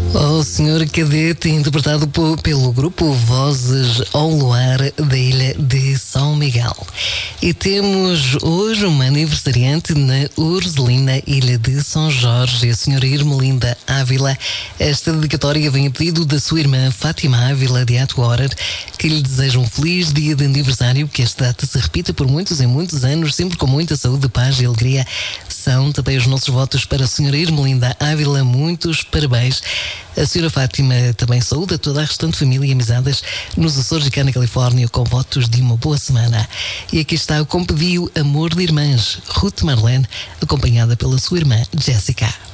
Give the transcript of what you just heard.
O Senhor Cadete, interpretado pelo grupo Vozes ao Luar da ilha de São Miguel. E temos hoje uma aniversariante na Urzelina, ilha de São Jorge, a senhora Irmelinda Ávila. Esta dedicatória vem a pedido da sua irmã Fátima Ávila de Atuora, que lhe deseja um feliz dia de aniversário, que esta data se repita por muitos e muitos anos, sempre com muita saúde, paz e alegria. São também os nossos votos para a senhora Irmelinda Ávila, muitos parabéns. A senhora Fátima também saúda toda a restante família e amizades nos Açores e cá na Califórnia, com votos de uma boa semana. E aqui está o Compediu Amor de Irmãs, Ruth Marlene, acompanhada pela sua irmã Jéssica.